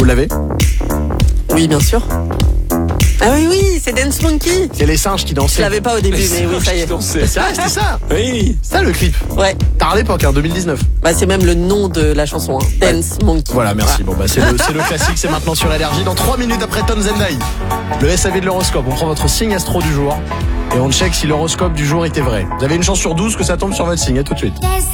l'avez? Oui, bien sûr. Ah oui, c'est Dance Monkey. C'est les singes qui Je dansaient. l'avais pas au début, mais oui, ça y est. C'est vrai, c'était ça. Oui. C'est ça le clip. Ouais. Tard à l'époque, 2019. Bah, c'est même le nom de la chanson, hein. Dance Monkey. Voilà, merci. Bon, bah, c'est le classique, c'est maintenant sur Énergie. Dans 3 minutes après Tom Zendai, le SAV de l'horoscope. On prend votre signe astro du jour et on check si l'horoscope du jour était vrai. Vous avez une chance sur 12 que ça tombe sur votre signe. À tout de suite.